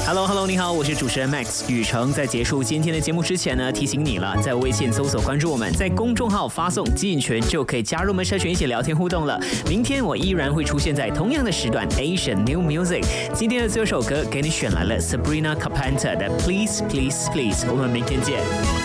Hello， 你好，我是主持人 Max 宇成。在结束今天的节目之前呢，提醒你了，在微信搜索关注我们，在公众号发送“进群”就可以加入我们社群一起聊天互动了。明天我依然会出现在同样的时段 Asian New Music。今天的最后首歌给你选来了 Sabrina Carpenter 的 Please Please Please， 我们明天见。